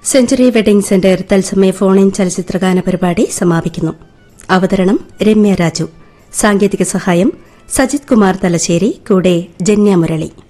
Century wedding centre തത്സമയ phone-in ചലച്ചിത്രഗാന പരിപാടി സമാപിക്കുന്നു. അവതരണം രമ്യ രാജു. സാങ്കേതിക സഹായം സജിത് കുമാർ തലശ്ശേരി. കൂടെ ജന്യ മുരളി.